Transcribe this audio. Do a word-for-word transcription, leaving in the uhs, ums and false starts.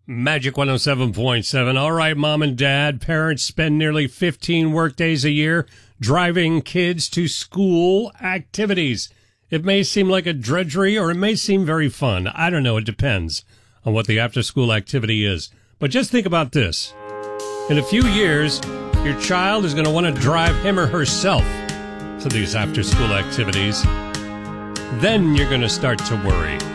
Magic one oh seven point seven. All right, mom and dad, parents spend nearly fifteen work days a year driving kids to school activities. It may seem like a drudgery or it may seem very fun. I don't know. It depends on what the after-school activity is. But just think about this. In a few years, your child is going to want to drive him or herself to these after-school activities. Then you're going to start to worry.